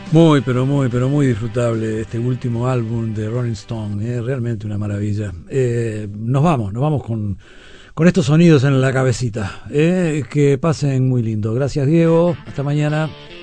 Pero muy disfrutable este último álbum de Rolling Stone, realmente una maravilla. Nos vamos con estos sonidos en la cabecita. Que pasen muy lindo. Gracias, Diego. Hasta mañana.